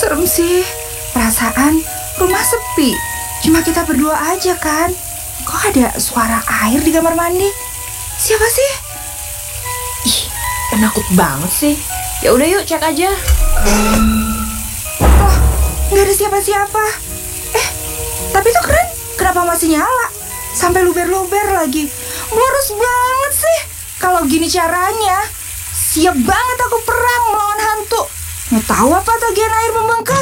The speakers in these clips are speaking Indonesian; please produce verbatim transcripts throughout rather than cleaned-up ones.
serem sih. Perasaan rumah sepi, cuma kita berdua aja kan. Kok ada suara air di kamar mandi? Siapa sih? Ih, penakut banget sih. Ya udah yuk cek aja. Oh, nggak ada siapa-siapa. Eh, tapi itu keren. Kenapa masih nyala? Sampai luber-luber lagi. Boros banget sih. Kalau gini caranya, siap banget aku perang melawan hantu. Mau tahu apa tagihan air membengkak?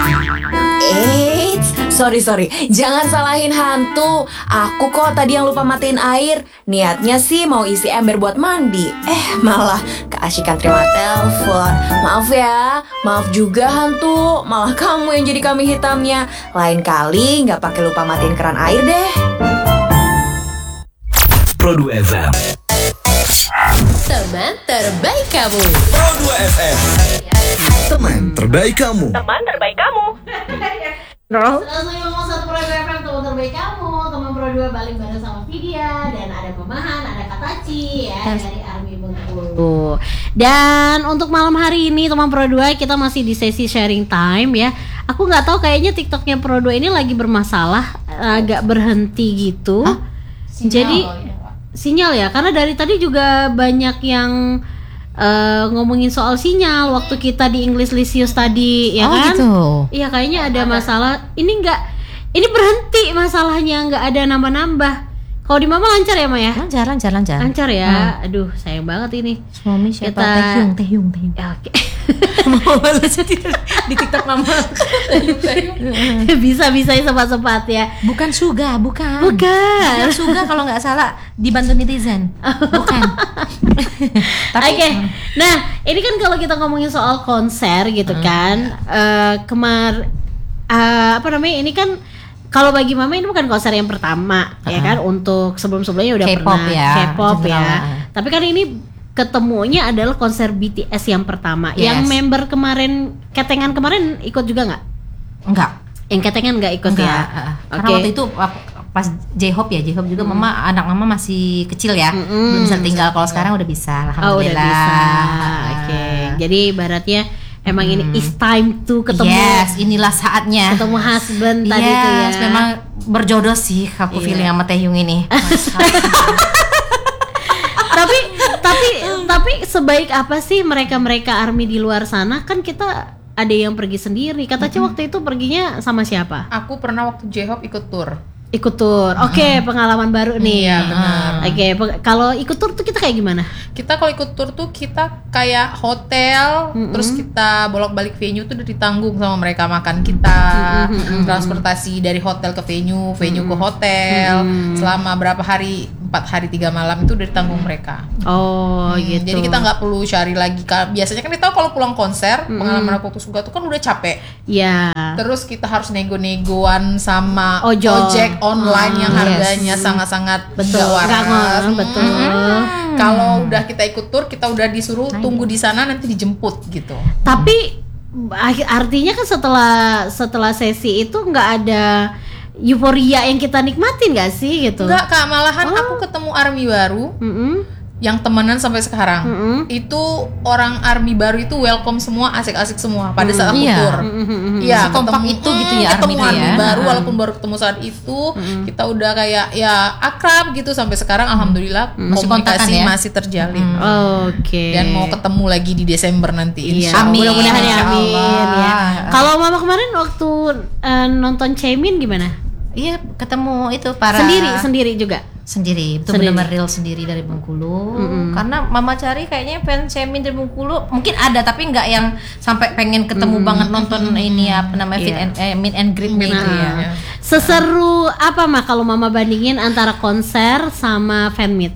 Eits, sorry sorry, jangan salahin hantu. Aku kok tadi yang lupa matiin air. Niatnya sih mau isi ember buat mandi. Eh malah keasikan terima telepon. Maaf ya, maaf juga hantu. Malah kamu yang jadi kambing hitamnya. Lain kali nggak pakai lupa matiin keran air deh. Pro dua F M, teman terbaik kamu. Pro dua F M, teman terbaik kamu. Teman terbaik kamu. Selesai ngomong satu Pro dua F M, teman terbaik kamu. Teman Pro dua balik bareng sama Vidya. Dan ada Mamahan, ada Kataci ya, dari Army Bengkulu. Dan untuk malam hari ini teman Pro dua kita masih di sesi sharing time ya. Aku gak tahu kayaknya TikToknya Pro dua ini lagi bermasalah, agak berhenti gitu. Hah? Sinyal, jadi ya, sinyal ya, karena dari tadi juga banyak yang uh, ngomongin soal sinyal waktu kita di English Lisius tadi ya oh, kan? Gitu. Iya kayaknya ada masalah. Ini enggak, ini berhenti masalahnya, nggak ada nambah-nambah. Kalau di Mama lancar ya Ma ya? Lancar, lancar, lancar. Lancar ya. Hmm. Aduh sayang banget ini. Suami siapa? Kita... Taehyung, Taehyung, Taehyung. Ya, oke. Mau balas di, di TikTok Mama. Bisa bisa sempat-sempat ya. Bukan Suga, bukan. Bukan. Bukan Suga kalau nggak salah dibantu netizen. Bukan. Oke. Okay. Nah, ini kan kalau kita ngomongin soal konser gitu hmm. kan, uh, kemar uh, apa namanya? Ini kan kalau bagi Mama ini bukan konser yang pertama uh-huh. ya kan, untuk sebelum-sebelumnya udah K-pop pernah ya, K-pop ya. general. Tapi kan ini ketemunya adalah konser B T S yang pertama. Yes. Yang member kemarin, Ketengan kemarin ikut juga nggak? Enggak. Yang Ketengan nggak ikut Enggak. ya? Uh, Oke. Karena waktu itu pas J-Hope ya, J-Hope juga hmm. Mama, anak Mama masih kecil ya, hmm. belum bisa tinggal. Kalau sekarang udah bisa, alhamdulillah. Oh udah bisa. Oke. Okay. Jadi ibaratnya emang hmm. ini is time to ketemu. Yes, inilah saatnya. Ketemu husband tadi yes, tuh ya. Memang berjodoh sih aku yeah. feeling sama Taehyung ini. tapi tapi tapi sebaik apa sih mereka-mereka ARMY di luar sana? Kan kita ada yang pergi sendiri. Kata Ci mm-hmm. waktu itu perginya sama siapa? Aku pernah waktu J-Hope ikut tour. Ikut tour. Oke, okay, pengalaman baru nih. Iya, benar. Oke, okay, pe- kalau ikut tour tuh kita kayak gimana? Kita kalau ikut tour tuh kita kayak hotel, mm-hmm. terus kita bolak-balik venue tuh udah ditanggung sama mereka, makan kita, mm-hmm. transportasi dari hotel ke venue, venue mm-hmm. ke hotel, mm-hmm. selama berapa hari, empat hari tiga malam itu udah ditanggung mereka. Oh, hmm, gitu. Jadi kita nggak perlu cari lagi. Biasanya kan kita kalau pulang konser, mm-hmm. pengalaman aku tuh suka tuh kan udah capek. Iya. Yeah. Terus kita harus nego-negoan sama ojol. ojek online hmm, yang harganya yes. sangat-sangat betul, gak waras. Hmm. Betul. Hmm. Kalau udah kita ikut tour, kita udah disuruh tunggu di sana, nanti dijemput gitu. Tapi artinya kan setelah setelah sesi itu nggak ada euforia yang kita nikmatin nggak sih gitu? Nggak Kak, malahan oh. aku ketemu ARMY baru. Mm-hmm. Yang temenan sampai sekarang, mm-hmm. itu orang ARMY baru itu welcome semua, asik-asik semua pada saat aku iya. tour. Iya, mm-hmm. kompak itu gitu ya, ketemu ARMY ARMY ya. baru walaupun baru ketemu saat itu, mm-hmm. kita udah kayak ya akrab gitu sampai sekarang. Alhamdulillah mm-hmm. komunikasi masih, ya? masih terjalin. Mm-hmm. Oke. Okay. Dan mau ketemu lagi di Desember nanti. Iya. Insya Amin. Mudah-mudahan ya, amin ya. Kalau Mama kemarin waktu uh, nonton Chaemin gimana? Iya, ketemu itu para sendiri sendiri juga. Sendiri, itu benar-benar real sendiri dari Bengkulu. Mm-hmm. Karena Mama cari kayaknya fans Chaemin dari Bengkulu mungkin ada, tapi nggak yang sampai pengen ketemu mm-hmm. banget nonton mm-hmm. ini apa namanya yeah. fit and, eh, meet and greet nah. gitu ya. Seseru apa Mah kalau Mama bandingin antara konser sama fan meet?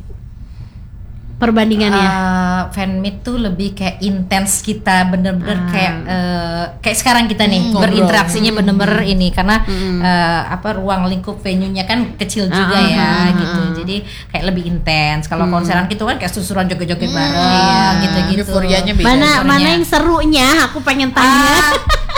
Perbandingannya? Uh, fan meet tuh lebih kayak intens, kita bener-bener ah. kayak uh, kayak sekarang kita nih hmm, berinteraksinya hmm. bener-bener ini karena hmm. uh, apa ruang lingkup venue-nya kan kecil juga ah, ya ah, gitu. Ah. Jadi kayak lebih intens. Kalau hmm. konseran gitu kan kayak susuran joget-joget hmm. bareng iya. gitu-gitu. Euforianya beda. Mana mana yang serunya? Aku pengen tanya. Uh,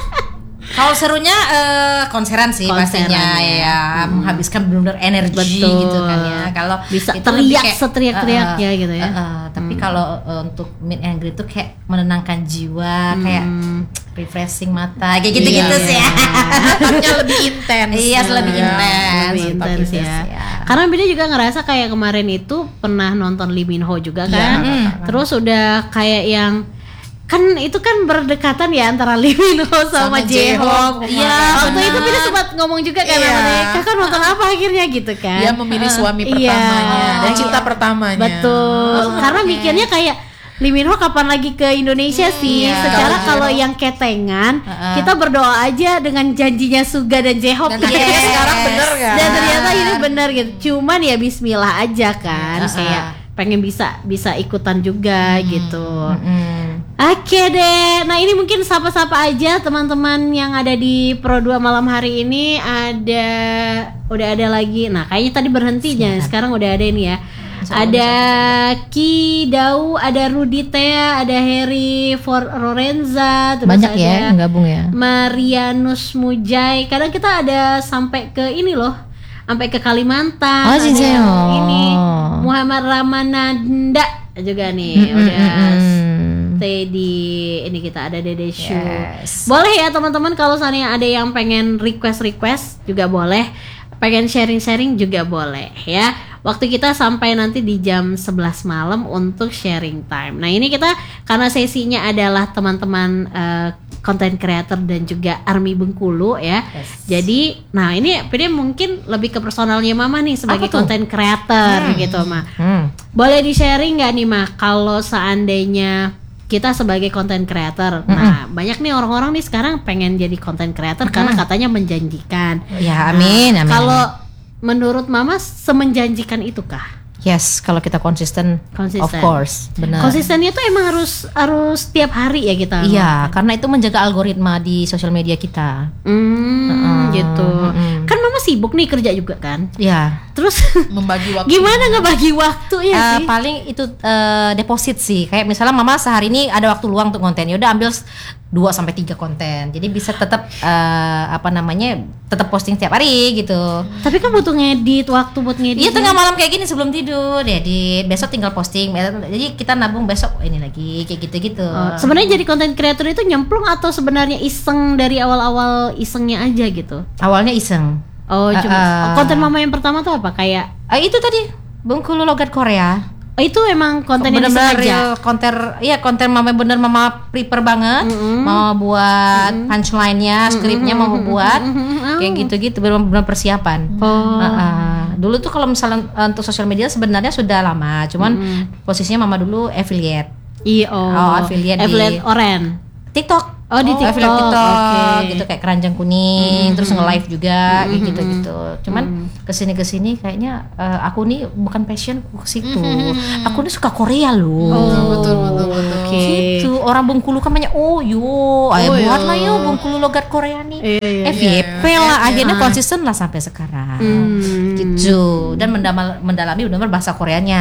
Kalau serunya uh, konseran sih konseran pastinya ya, hmm. menghabiskan benar-benar energi betul. Gitu kan ya. Kalau bisa teriak seteriak-teriaknya uh, gitu ya. Uh, uh, tapi hmm. kalau uh, untuk meet and greet tuh kayak menenangkan jiwa, hmm. kayak refreshing mata kayak gitu-gitu Iya. sih ya. Natapnya lebih intens. Iya, lebih Ya, intens. lebih tetap intens intens ya. Karena Bida juga ngerasa kayak kemarin itu pernah nonton Lee Min Ho juga kan. Terus udah kayak yang kan itu kan berdekatan ya antara Lee Min Ho sama, Sama J-Hope. J-Hope. Iya, waktu itu Bida sempat ngomong juga kan Iya. sama dia, kakak nonton apa akhirnya gitu kan. Dia memilih suami Iya. pertamanya dan Iya. cinta pertamanya. Betul. Karena mikirnya kayak Lee Min Ho kapan lagi ke Indonesia sih? iya. Secara Kalau kalau yang ketengan, kita berdoa aja dengan janjinya Suga dan J-Hope. Dan akhirnya sekarang bener kan? Dan ternyata ini benar gitu. Cuman ya Bismillah aja kan, Heeh. kayak pengen bisa bisa ikutan juga gitu. Mm. Oke deh. Nah, ini mungkin sapa-sapa aja teman-teman yang ada di Pro dua malam hari ini. Ada udah ada lagi. Nah, kayaknya tadi berhentinya. Sekarang udah ada ini ya. Ada Ki Dau, ada Rudi Tea, ada Harry For Lorenza, terus Banyak ada ya yang gabung ya. Marianus Mujai. Kadang kita ada sampai ke ini loh, sampai ke Kalimantan. Oh, Ada Cinceo. yang ini Muhammad Ramananda juga nih. Udah stay di ini, kita ada Dede Shu. Yes. Boleh ya teman-teman, kalau misalnya ada yang pengen request-request juga boleh. Pengen sharing-sharing juga boleh ya. Waktu kita sampai nanti di jam sebelas malam untuk sharing time. Nah, ini kita karena sesinya adalah teman-teman eh, content creator dan juga Army Bengkulu ya. Jadi, nah ini Pede mungkin lebih ke personalnya Mama nih sebagai Apa tuh? content creator gitu, Ma. Hmm. Boleh di-sharing nggak nih, Ma, kalau seandainya kita sebagai content creator, nah banyak nih orang-orang nih sekarang pengen jadi content creator karena katanya menjanjikan. Ya, amin, amin. Kalau menurut Mama semenjanjikan itukah? Yes, kalau kita konsisten, Konsisten. of course, benar. Konsistennya tuh emang harus harus tiap hari ya kita. Iya, karena itu menjaga algoritma di sosial media kita. Hmm, Heeh, gitu. mm-mm. Kan Mama sibuk nih kerja juga kan. Ya, Terus Membagi waktu. gimana ngebagi waktu ya Eh, sih? paling itu eh, deposit sih. Kayak misalnya Mama sehari ini ada waktu luang untuk konten, ya udah ambil dua sampai tiga konten. Jadi bisa tetap eh, apa namanya? tetap posting setiap hari gitu. Tapi kan butuh ngedit, waktu buat ngedit. Iya, tengah malam kayak gini sebelum tidur, edit. Besok tinggal posting. Jadi kita nabung besok, oh, ini lagi kayak gitu-gitu. Oh, sebenarnya jadi content creator itu nyemplung atau sebenarnya iseng dari awal-awal isengnya aja gitu? Awalnya iseng. Oh, cuma Uh-uh. konten Mama yang pertama tuh apa? Kayak Eh, itu tadi Bengkulu Logat Korea. oh, itu emang konten yang Bener-bener disengaja. real konten, iya konten Mama bener Mama prepare banget. Mama buat punchline-nya, skripnya Mama buat kayak gitu-gitu, bener-bener persiapan. Oh. Uh-uh. Dulu tuh kalau misalnya uh, untuk sosial media sebenarnya sudah lama, cuman posisinya Mama dulu affiliate Iya, oh, Oh, affiliate di- affiliate Oren. TikTok. Oh, di TikTok. affiliate TikTok Oke. gitu, kayak keranjang kuning, terus nge-live juga kayak gitu-gitu. Cuman kesini-kesini kayaknya eh, aku nih bukan passion ke situ. Aku nih suka Korea loh. Betul, betul, betul, betul. Oke. Gitu. Orang Bengkulu kan banyak, oh yo, ayo Oh, buat yo. lah yo Bengkulu Logat Korea nih. Iya, iya, F Y P iya. lah, Iya. akhirnya konsisten lah sampai sekarang. Hmm. Gitu. Dan mendamal, mendalami benar-benar bahasa Koreanya.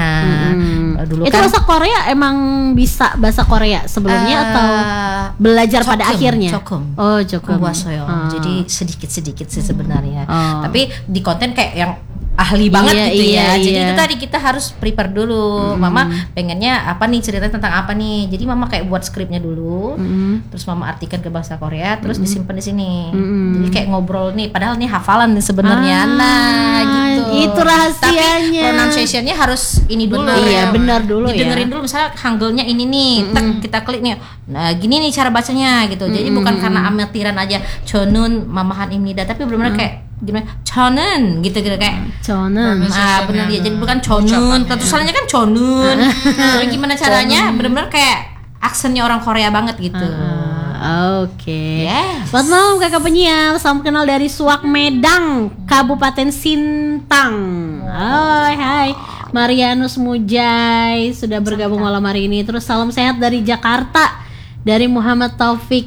Eh, Dulu Itu kan bahasa Korea emang bisa bahasa Korea sebelumnya eh, atau belajar pada Chokum, akhirnya? Chokum. Oh, Chokum. Kuwasoyo. Ah. Jadi sedikit-sedikit sih sebenarnya. Oh. Tapi di konten kayak yang ahli banget Iya, gitu iya, ya. Jadi iya. itu tadi kita harus prepare dulu. Mama pengennya apa nih, ceritanya tentang apa nih. Jadi Mama kayak buat skripnya dulu. Terus Mama artikan ke bahasa Korea, terus disimpan di sini. Jadi kayak ngobrol nih, padahal nih hafalan nih sebenarnya. Ah, Nah, gitu. itu rahasianya. Tapi pronunciation-nya harus ini dulu. Benar. Iya, benar dulu ya. Didengerin dulu, misalnya Hangulnya ini nih, tek, kita klik nih. Nah, gini nih cara bacanya gitu. Jadi bukan karena amatiran aja Chonun Mamahan Imnida, tapi benar-benar kayak gimana? Chonun gitu-gitu kayak Chonun. ah benar ya. Jadi bukan Chonun. Tulisannya kan Chonun. Tapi gimana caranya? Benar-benar kayak aksennya orang Korea banget gitu. Ah, Oke. Yes. Selamat malam kakak penyiar, salam kenal dari Suak Medang, Kabupaten Sintang. Hai, hai. Marianus Mujai sudah bergabung malam hari ini. Terus salam sehat dari Jakarta, dari Muhammad Taufik.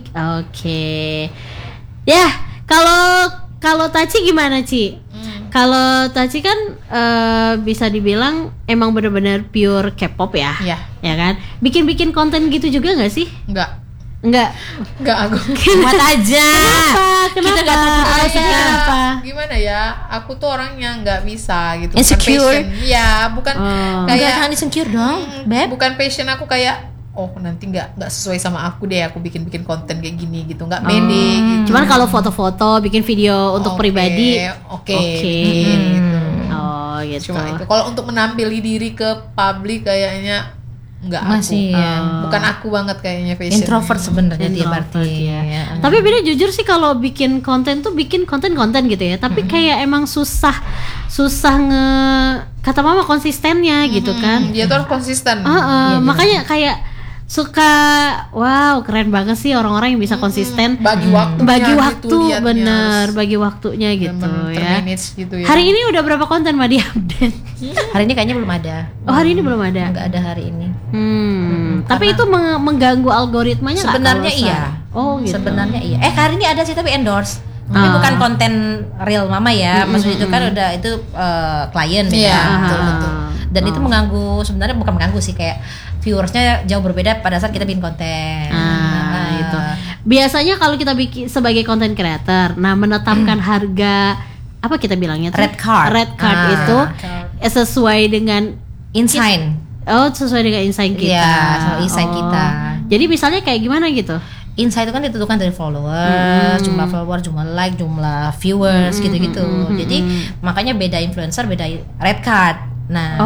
Oke. Ya, kalau kalau Taci gimana, Ci? Kalau Taci kan eh, bisa dibilang emang benar-benar pure K-pop ya. Iya. Ya kan? Bikin-bikin konten gitu juga nggak sih? Enggak. Enggak. Enggak aku. Buat aja. Kenapa? Kenapa? Kita nggak tahu Alasannya Kayak, kenapa? Gimana ya? Aku tuh orangnya nggak bisa gitu. Insecure? Bukan passion. Ya, bukan Oh. Enggak, kayak jangan insecure dong, Beb. bukan passion aku kayak oh nanti nggak nggak sesuai sama aku deh, aku bikin-bikin konten kayak gini gitu, nggak pede gitu. Cuman kalau foto-foto, bikin video untuk Oke, pribadi, oke, oke. gitu. Oh gitu. Cuma itu. Kalau untuk menampili diri ke publik kayaknya nggak Masih aku. ya. Bukan aku banget kayaknya fashion. Introvert sebenarnya dia Introvert, berarti. ya. Ya. Tapi beda jujur sih kalau bikin konten tuh bikin konten-konten gitu ya. Tapi kayak emang susah susah nge kata mama konsistennya gitu kan. Dia tuh harus konsisten. Heeh, makanya kayak suka wow keren banget sih orang-orang yang bisa konsisten Bagi waktu. bagi waktu bener bagi waktunya gitu ya. Gitu ya. Hari ini udah berapa konten Mbak di update? Hari ini kayaknya belum ada. Oh hari ini belum ada. Nggak ada hari ini. Hmm, tapi itu meng- mengganggu algoritmanya nggak Sebenarnya kalau iya. sa- Oh gitu. Sebenarnya iya. Eh hari ini ada sih tapi endorse. Tapi Ah. bukan konten real mama ya. Maksudnya itu kan udah itu eh, klien Iya, ya. betul, betul. Dan itu mengganggu, sebenarnya bukan mengganggu sih, kayak viewersnya jauh berbeda pada saat kita bikin konten. Ah, Nah, itu. Biasanya kalau kita bikin sebagai content creator, nah menetapkan harga apa kita bilangnya tuh? Red card. Red card Ah. itu eh, sesuai dengan Insign. oh sesuai dengan insight kita. Iya, sesuai insight kita. Jadi misalnya kayak gimana gitu? Insight itu kan ditentukan dari followers, jumlah follower, jumlah like, jumlah viewers, gitu-gitu. Jadi makanya beda influencer, beda red card. Nah,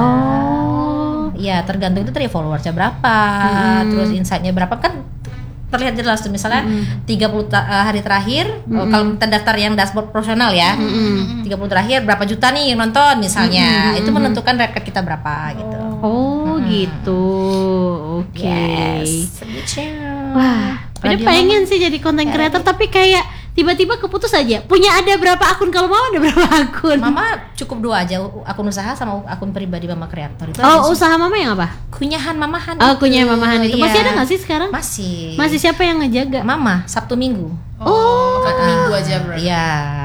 Oh. ya tergantung itu dari followersnya berapa, terus insightnya berapa kan terlihat jelas tuh. Misalnya tiga puluh ta- eh, hari terakhir, oh, kalau terdaftar yang dashboard profesional ya, tiga puluh terakhir berapa juta nih yang nonton misalnya, itu menentukan red card kita berapa gitu. Oh gitu. Oke. Yes. Wah, Beda Radio pengen sih jadi content creator tapi kayak tiba-tiba keputus aja. Punya ada berapa akun, kalau mau ada berapa akun? Mama cukup dua aja, akun usaha sama akun pribadi Mama Kreator itu. Oh, usaha mama yang apa? kunyahan mamahan. Oh, itu. kunyahan mamahan itu. Masih Iya. ada nggak sih sekarang? Masih. Masih siapa yang ngejaga? Mama Sabtu Minggu. Oh, satu minggu aja berarti. Iya.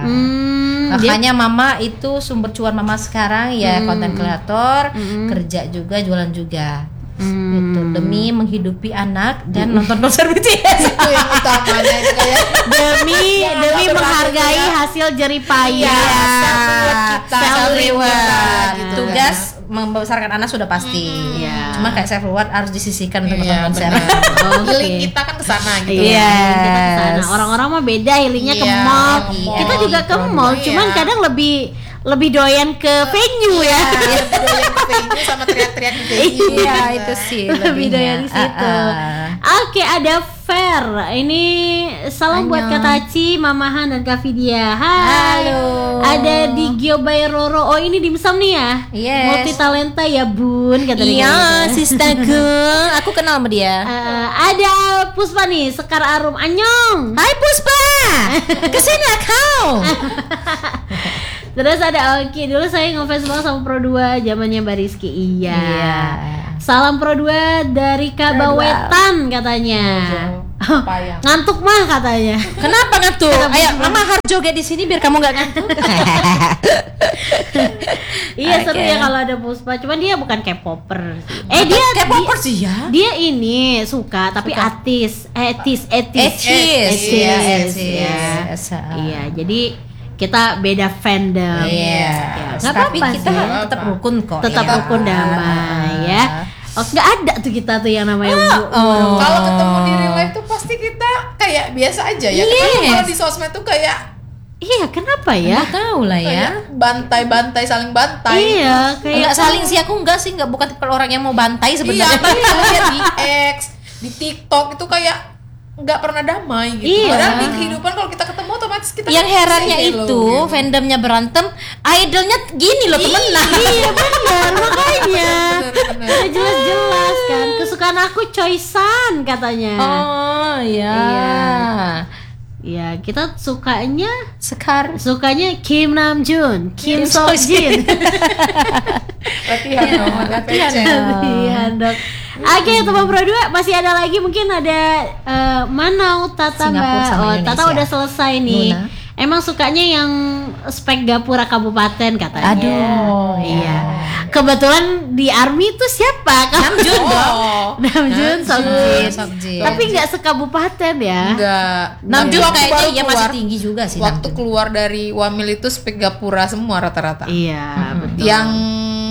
Hmm, dia- Makanya Mama itu sumber cuan Mama sekarang ya konten kreator, kerja juga, jualan juga. Gitu, demi menghidupi anak dan nonton konser B T S. Itu yang utamanya itu kayak demi demi berarti menghargai ya. hasil jeripaya. kita, self self reward. reward, gitu Tugas membesarkan anak sudah pasti. Iya. Cuma kayak self reward harus disisihkan untuk nonton Iya, konser. benar. Oke. Healing kita kan kesana gitu. Iya, kita ke sana. Yes. Orang-orang mah beda, healingnya ke Iya, mall. ke mall. Kita juga ke Iya. mall, cuman kadang lebih lebih doyan ke venue ya. Yang ke venue sama teriak-teriak di venue. Iya, itu sih Lebih doyan di lebihnya. situ. Ah, ah. Oke, ada Fer. Ini salam buat Kak Taci, Mamahan dan Kak Vidya. Hai. Halo. Ada di Gio by Roro. Oh, ini dimsum nih ya? Yes. Multi talenta ya, Bun, kata dia. Iya, gitu. sistaku. Aku kenal sama dia. Eh, ada Puspa nih, Sekar Arum. Anyong. Hai Puspa. Kesini kau. Terus ada Oki. Dulu saya ngefans banget sama Pro dua zamannya Mbak Rizky. Iya. Iya. Salam Pro dua dari Kabawetan katanya. Payang. Ngantuk mah katanya. Kenapa ngantuk? Ayo, Mama harus joget di sini biar kamu nggak ngantuk. Iya seru Oke. ya kalau ada Puspa. Cuman dia bukan K-popper sih. Eh dia K-popper sih ya. Dia ini suka tapi artis, etis, etis, Etis. Iya, etis. Iya. Yes. Iya, jadi kita beda fandom. Iya. Ya, nggak Tapi apa-apa kita sih. tetap rukun kok. Tetap ya. rukun damai ya. Oh, nggak ada tuh kita tuh yang namanya bu- Oh. Kalau ketemu di real life tuh pasti kita kayak biasa aja ya. Yes. Tapi kalau di sosmed tuh kayak Iya, kenapa ya? Nggak tahu lah ya. kayak bantai-bantai saling bantai. Iya, kayak Enggak saling sih, aku enggak sih, enggak bukan tipe orang yang mau bantai Iya, sebenarnya. tapi kalau lihat di X, di TikTok itu kayak nggak pernah damai gitu. Iya. Padahal di kehidupan kalau kita ketemu otomatis kita Yang herannya say hello itu gitu. fandomnya berantem, idolnya gini loh temenan. Iya benar, makanya Bener-bener. udah jelas-jelas kan kesukaan aku Choi-san katanya. Oh iya. Iya, kita sukanya Sekar. sukanya Kim Namjoon, Kim Kim Sojin. Latihan dong, latihan. Iya dok. Oke teman Pro dua masih ada lagi, mungkin ada eh, Manau Tata Singapura Mbak. sama Oh Tata Indonesia. udah selesai nih. Nuna. Emang sukanya yang spek Gapura Kabupaten katanya. Aduh. Iya. Kebetulan di Army itu siapa? Namjoon dong. Oh, Namjoon Sokjin. Sokjin. Tapi nggak sekabupaten ya. enggak. Namjoon Waktu kayaknya baru ya masih keluar- tinggi juga sih. Waktu Namjoon. keluar dari Wamil itu spek Gapura semua rata-rata. Iya betul. Yang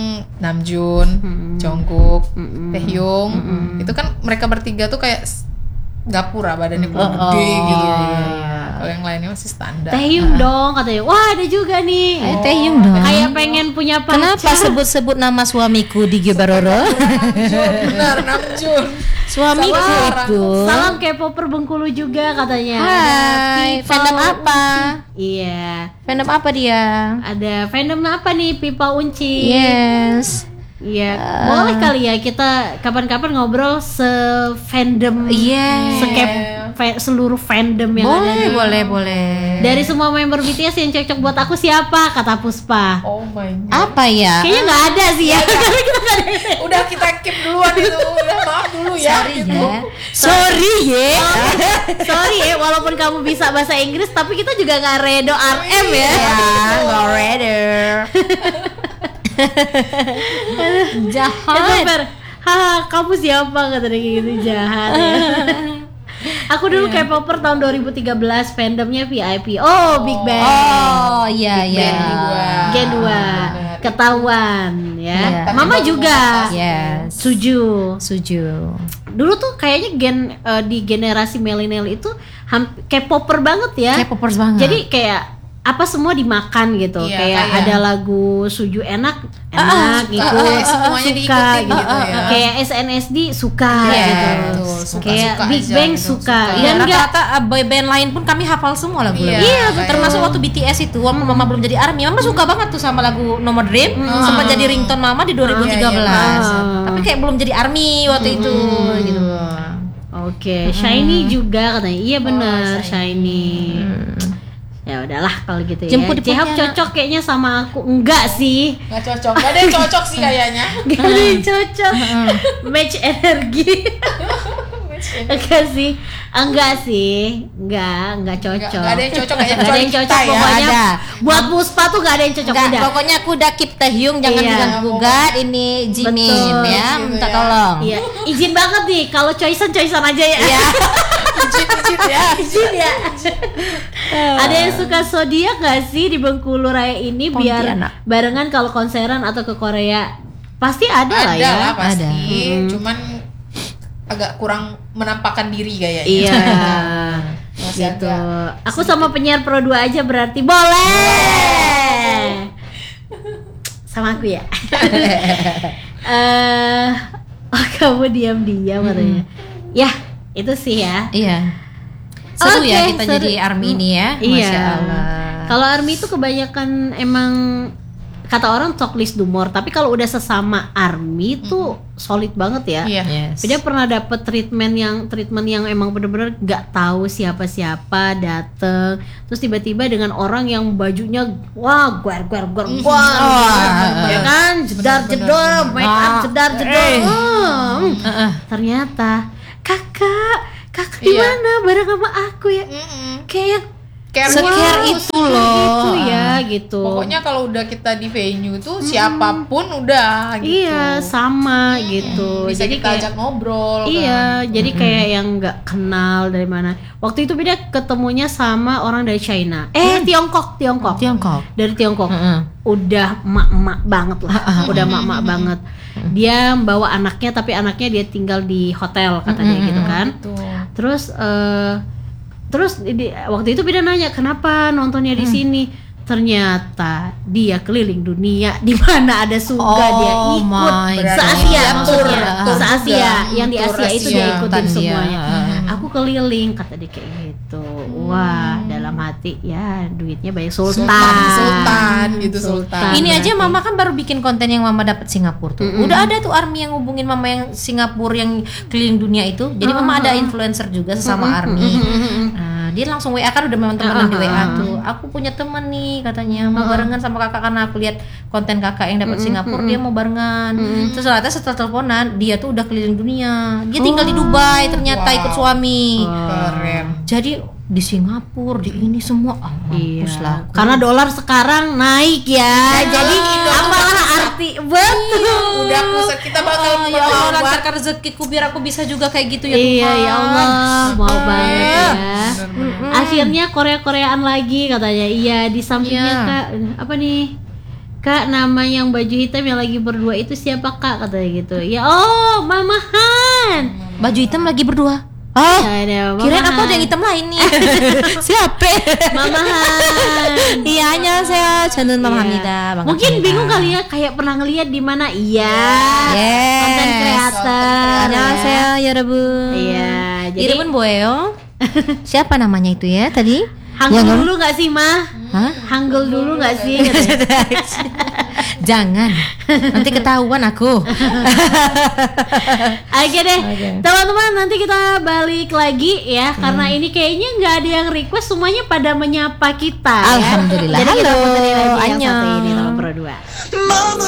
Namjoon, Jungkook, Mm-mm. Taehyung. Itu kan mereka bertiga tuh kayak s- gapura badannya kurang Oh, gede gitu. iya, iya. Kalau yang lainnya masih standar. Taehyung dong katanya. Wah, ada juga nih. Eh, Taehyung dong. Kayak pengen punya pacar. Kenapa sebut-sebut nama suamiku di Gebaroro? Benar, Namjoon. Suamiku Salah. itu. Salam K-popper Bengkulu juga katanya. Hai, Ada Pipa fandom Unci. apa? Iya. Fandom apa dia? Ada fandom apa nih Pipa Unci? Yes. Iya, boleh kali ya kita kapan-kapan ngobrol se-fandom, Iya. sekep fa- seluruh fandom yang ada. Boleh, di- boleh, boleh. Dari semua member B T S yang cocok buat aku siapa? Kata Puspa. Oh my god. Apa ya? Kayaknya nggak ada sih ya. Karena kita nggak ada. Udah kita keep duluan itu. Udah maaf dulu ya. Sorry gitu. ya. Sorry ya. Sorry ya, walaupun kamu bisa bahasa Inggris, tapi kita juga nggak redo R M ya. Ya, nggak reader. Itu Jahat. Fer, haha kamu siapa kata dia kayak gitu, jahat ya. Aku dulu K-popper tahun dua ribu tiga belas, fandomnya V I P. Oh, Big Bang. Oh, iya iya. Band dua. Gen dua. Ketahuan ya. Iya. Mama juga. Yes. Suju. Suju. Dulu tuh kayaknya gen eh, di generasi milenial itu hamp- K-popper banget ya. K-popers banget. Jadi kayak apa semua dimakan gitu. Iya, kayak kayak- ada lagu Suju enak, Ah, enak gitu. ah, ah, semuanya suka diikutin gitu. gitu ya. Kayak S N S D suka Iya, gitu. betul. Suka- kayak suka Big aja Bang gitu, suka. suka. Dan Dan enggak rata-rata uh, boy band lain pun kami hafal semua lagu-lagu. Iya, betul. kayak- Termasuk waktu B T S itu, waktu Mama belum jadi ARMY, Mama suka banget tuh sama lagu Nomor Dream, sempat jadi ringtone Mama di dua ribu tiga belas. Iya, iya. Tapi kayak belum jadi ARMY waktu itu gitu. Oke, Shiny juga katanya. Iya benar, Shiny. Ya udahlah kalau gitu ya. Jemput di J-Hope Pontianak. cocok kayaknya sama aku. Enggak sih. Nggak cocok. Nggak ada yang cocok sih kayaknya. Gak ada yang cocok. Match energi. Enggak sih. Enggak sih. Enggak, enggak cocok. Nggak- nggak ada yang cocok kayaknya, Nggak ada yang kecuali cocok kita ya. pokoknya. Ada. Buat Puspa tuh gak ada yang cocok Enggak, udah. pokoknya aku udah keep Taehyung, jangan Iya. diganggu-gugat ini Jimin Betul. ya, Gitu minta ya. tolong. Iya, izin banget nih kalau choicean choicean aja ya. Iya. Izin-izin ya. Izin ya. Ada yang suka zodiak gak sih di Bengkulu Raya ini biar Pontianak. barengan kalau konseran atau ke Korea? Pasti ada, lah Ada ya. lah pasti. Ada. Cuman agak kurang menampakkan diri kayaknya. Iya. Masih Gitu. agak Aku sama penyiar Pro dua aja berarti boleh. Sama aku ya. Eh, oh, kamu diam-diam katanya. Ya, itu sih ya. Iya. Seru Oke, ya kita seru. jadi ARMY ini ya. Iya. Masya Allah. Kalau ARMY itu kebanyakan emang kata orang checklist dumor, tapi kalau udah sesama ARMY tuh solid banget ya. Iya. Yes. Dia pernah dapet treatment yang treatment yang emang bener-bener gak tahu siapa-siapa dateng, terus tiba-tiba dengan orang yang bajunya wah guar guar guar guar, ya kan jedar jedor, make up jedar jedor. Hmm. Heeh. Ternyata kakak, kakak Iya. gimana bareng sama aku ya? Mm-mm. Kayak Care Secare gitu. itu loh. gitu ya gitu. Pokoknya kalau udah kita di venue tuh siapapun udah gitu. Iya sama gitu. Bisa jadi kita kayak ajak ngobrol. iya, kan. jadi kayak yang nggak kenal dari mana. Waktu itu beda ketemunya sama orang dari China. Eh Tiongkok, Tiongkok. Tiongkok. Dari Tiongkok. Heeh. Udah mak-mak banget lah. Udah mak-mak banget. Dia membawa anaknya tapi anaknya dia tinggal di hotel kata dia gitu kan. Tuh. Terus eh terus di- waktu itu beda nanya kenapa nontonnya di sini. Ternyata dia keliling dunia di mana ada surga Oh dia ikut my God. se-Asia Dia maksudnya tur- se-Asia tur yang di tur Asia itu Asia. dia ikutin Dia. semuanya. Hmm. Aku keliling kata dia kayak gitu. Wah dalam hati ya duitnya banyak sultan. Sultan, sultan gitu sultan. Ini aja berarti. Mama kan baru bikin konten yang Mama dapat Singapura tuh. Udah ada tuh ARMY yang hubungin Mama yang Singapura yang keliling dunia itu. Jadi Mama ada influencer juga sesama ARMY. Nah, dia langsung W A kan udah memang temenan di W A tuh. Aku punya teman nih katanya mau barengan sama kakak karena aku lihat konten kakak yang dapat Singapura dia mau barengan. Terus ternyata setelah teleponan dia tuh udah keliling dunia. Dia tinggal di Dubai ternyata Wow. ikut suami. Keren. Jadi di Singapura di ini semua ah, Iya. mampus lah. Karena dolar sekarang naik ya. Jadi apalah arti betul. Udah pusat kita bakal Oh, ya Allah melawat. lancarkan rezekiku biar aku bisa juga kayak gitu ya Iya Tuhan. ya Allah mau banget ya. Bener-bener. Akhirnya Korea-Koreaan lagi katanya. Iya di sampingnya Iya. Kak apa nih? Kak, nama yang baju hitam yang lagi berdua itu siapa kak? Katanya gitu. Ya oh, Mamahan. Baju hitam lagi berdua. Oh, Ada kirain aku Mamahan. ada yang hitam lain nih. Siapa? Mamahan. Iya, 안녕하세요. 저는 Mama Iya. Hamida. Bang Mungkin Hamida. bingung kali ya, kayak pernah ngeliat di mana? Iya. Yes. Konten kreator. 안녕하세요, 여러분. Iya. Jadi 이름은 뭐예요? Siapa namanya itu ya tadi? Hanggul Yang- dulu nggak sih, Mah? Hah? Hanggul dulu nggak sih? Jangan, nanti ketahuan aku. Oke deh, teman-teman, nanti kita balik lagi ya, Hmm. karena ini kayaknya nggak ada yang request, semuanya pada menyapa kita. Ya. Alhamdulillah. Jadi kita Halo, puterin aja yang annyeong. satu ini, nomor dua.